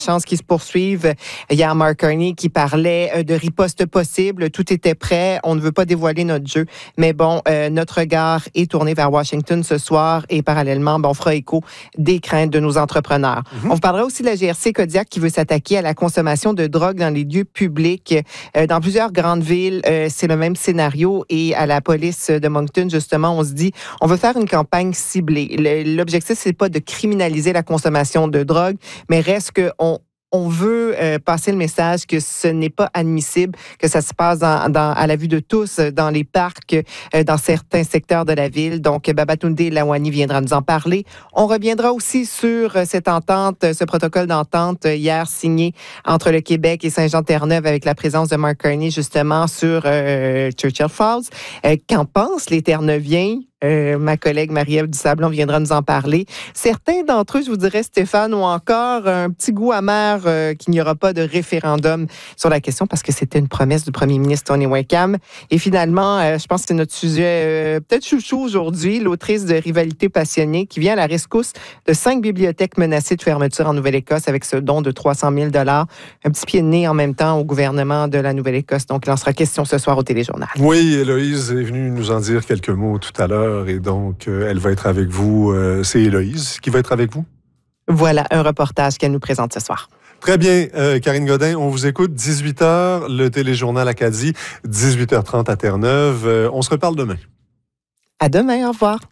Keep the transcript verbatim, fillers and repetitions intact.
chances qui se poursuivent. Hier, Mark Carney qui parlait de riposte possible. Tout était prêt. On ne veut pas dévoiler notre jeu. Mais bon, euh, notre regard est tourné vers Washington ce soir et parallèlement, ben, on fera écho des craintes de nos entrepreneurs. Mm-hmm. On vous parlera aussi de la G R C Kodiak qui veut s'attaquer à la consommation de drogue dans les lieux publics. Euh, dans plusieurs grandes villes, euh, c'est le même scénario et à la police de Moncton, justement, on se dit, on veut faire une campagne ciblée. L'objectif, c'est pas de criminaliser la consommation de drogue, mais reste qu'on On veut euh, passer le message que ce n'est pas admissible, que ça se passe dans, dans, à la vue de tous, dans les parcs, euh, dans certains secteurs de la ville. Donc, Babatunde Lawani viendra nous en parler. On reviendra aussi sur cette entente, ce protocole d'entente hier signé entre le Québec et Saint-Jean-Terre-Neuve avec la présence de Mark Carney, justement, sur euh, Churchill Falls. Euh, qu'en pensent les Terre-Neuviens? Euh, ma collègue Marie-Ève Dusablon viendra nous en parler. Certains d'entre eux, je vous dirais, Stéphane, ont encore un petit goût amer euh, qu'il n'y aura pas de référendum sur la question parce que c'était une promesse du premier ministre Tony Wakeham. Et finalement, euh, je pense que c'est notre sujet euh, peut-être chouchou aujourd'hui, l'autrice de Rivalité passionnée qui vient à la rescousse de cinq bibliothèques menacées de fermeture en Nouvelle-Écosse avec ce don de trois cent mille dollars. Un petit pied de nez en même temps au gouvernement de la Nouvelle-Écosse. Donc, il en sera question ce soir au Téléjournal. Oui, Héloïse est venue nous en dire quelques mots tout à l'heure. Et donc, euh, elle va être avec vous. Euh, c'est Héloïse qui va être avec vous? Voilà un reportage qu'elle nous présente ce soir. Très bien, euh, Karine Godin, on vous écoute. dix-huit heures, le Téléjournal Acadie, dix-huit heures trente à Terre-Neuve. Euh, on se reparle demain. À demain, au revoir.